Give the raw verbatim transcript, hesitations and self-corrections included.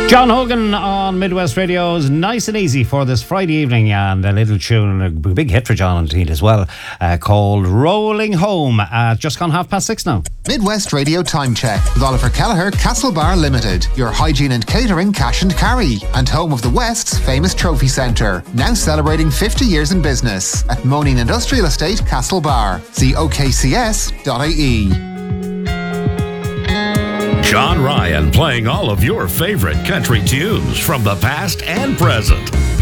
John Hogan on Midwest Radio's Nice and Easy for this Friday evening, and a little tune, a big hit for John indeed as well, uh, called Rolling Home. Uh, just gone half past six now. Midwest Radio Time Check with Oliver Kelleher, Castlebar Limited, your hygiene and catering cash and carry, and home of the West's famous trophy centre, now celebrating fifty years in business at Moaning Industrial Estate, Castlebar. See o k c s dot i e. John Ryan playing all of your favorite country tunes from the past and present.